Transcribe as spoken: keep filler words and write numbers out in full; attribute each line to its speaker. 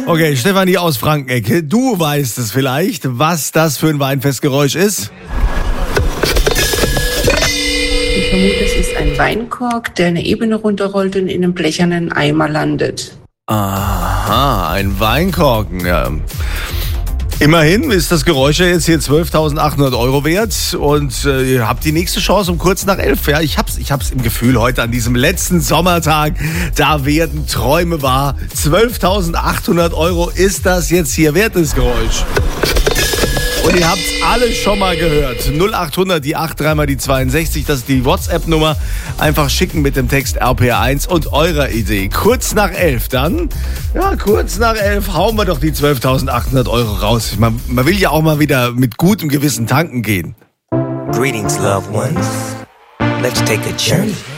Speaker 1: Okay, Stefanie aus Frankenecke, du weißt es vielleicht, was das für ein Weinfestgeräusch ist?
Speaker 2: Ich vermute, es ist ein Weinkork, der eine Ebene runterrollt und in einem blechernen Eimer landet.
Speaker 1: Aha, ein Weinkorken, ja. Immerhin ist das Geräusch ja jetzt hier zwölftausendachthundert Euro wert und äh, ihr habt die nächste Chance um kurz nach elf. Ja, ich hab's, ich hab's im Gefühl heute an diesem letzten Sommertag, da werden Träume wahr. zwölftausendachthundert Euro ist das jetzt hier wert, das Geräusch. Und ihr habt's alle schon mal gehört. null achthundert, die acht, dreimal die zweiundsechzig, das ist die WhatsApp-Nummer. Einfach schicken mit dem Text R P R eins und eurer Idee. Kurz nach elf dann, ja, kurz nach elf hauen wir doch die zwölftausendachthundert Euro raus. Man, man will ja auch mal wieder mit gutem Gewissen tanken gehen.
Speaker 3: Greetings, loved ones. Let's take a journey.